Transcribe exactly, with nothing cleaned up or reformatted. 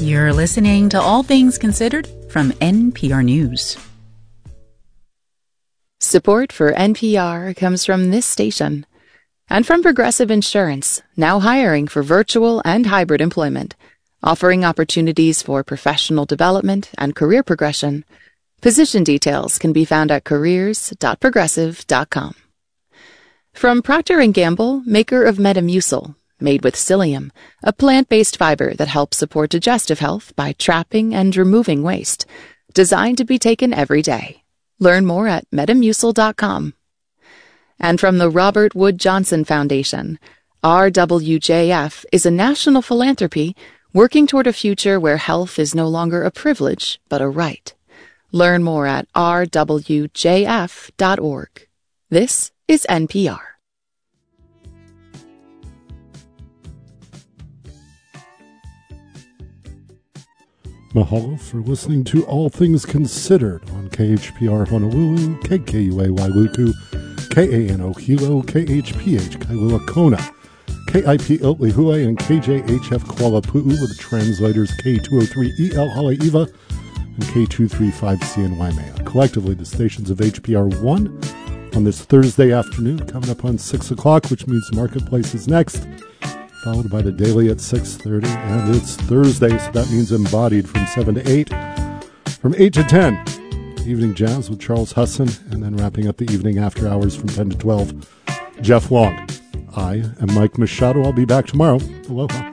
You're listening to All Things Considered from N P R News. Support for N P R comes from this station and from Progressive Insurance, now hiring for virtual and hybrid employment, offering opportunities for professional development and career progression. Position details can be found at careers dot progressive dot com. From Procter and Gamble, maker of Metamucil, made with psyllium, a plant-based fiber that helps support digestive health by trapping and removing waste, designed to be taken every day. Learn more at metamucil dot com. And from the Robert Wood Johnson Foundation, R W J F is a national philanthropy working toward a future where health is no longer a privilege, but a right. Learn more at r w j f dot org. This is N P R. Mahalo for listening to All Things Considered on K H P R Honolulu, K K U A Wailuku, K A N O Hilo, K H P H Kailua Kona, K I P Otlehue, and K J H F Kuala Pu'u with translators K two oh three E L Haleiwa and K two thirty-five C N Waimea. Collectively, the stations of H P R one on this Thursday afternoon, coming up on six o'clock, which means Marketplace is next, followed by the Daily at six thirty, and it's Thursday, so that means Embodied from seven to eight. From eight to ten, Evening Jazz with Charles Husson, and then wrapping up the evening after hours from ten to twelve, Jeff Long. I am Mike Machado. I'll be back tomorrow. Aloha.